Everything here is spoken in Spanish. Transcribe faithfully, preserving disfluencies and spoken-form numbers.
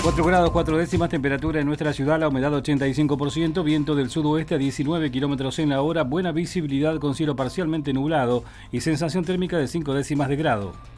cuatro grados cuatro décimas, temperatura en nuestra ciudad, la humedad ochenta y cinco por ciento, viento del sudoeste a diecinueve kilómetros en la hora, buena visibilidad con cielo parcialmente nublado y sensación térmica de cinco décimas de grado.